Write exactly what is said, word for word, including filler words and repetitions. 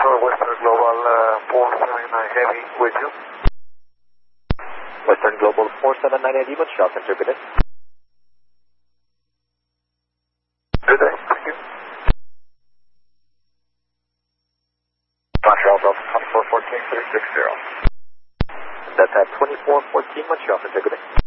Western Global uh, four seven nine Heavy with you. Western Global four seven nine Heavy, Montreal Center, good day. Good day, thank you. Montreal Delta twenty-four fourteen three six zero. Delta twenty-four fourteen, Montreal Center, good day.